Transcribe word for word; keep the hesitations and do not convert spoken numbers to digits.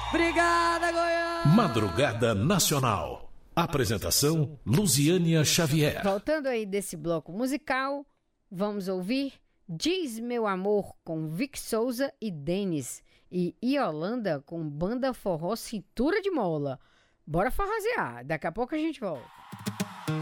Obrigada, Goiânia! Madrugada Nacional. Apresentação, Luziânia Xavier. Voltando aí desse bloco musical, vamos ouvir Diz Meu Amor com Vic Souza e Denis e Iolanda com Banda Forró Cintura de Mola. Bora forrosear, daqui a pouco a gente volta.